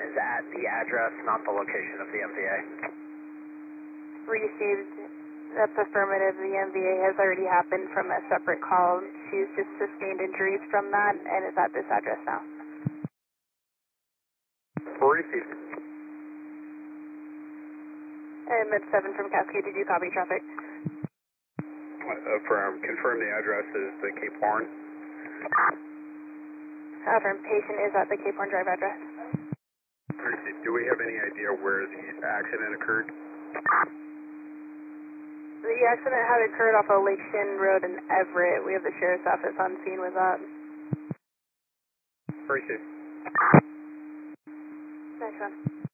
is at the address, not the location of the MVA. Received. That's affirmative. The MVA has already happened from a separate call. She's just sustained injuries from that and is at this address now. Received. And Med 7 from Cascade, did you copy traffic? Affirm. Confirm the address is the Cape Horn. Affirm. Patient is at the Cape Horn Drive address. Received. Do we have any idea where the accident occurred? The accident had occurred off of Lake Shin Road in Everett. We have the sheriff's office on scene with that. Received. Next one.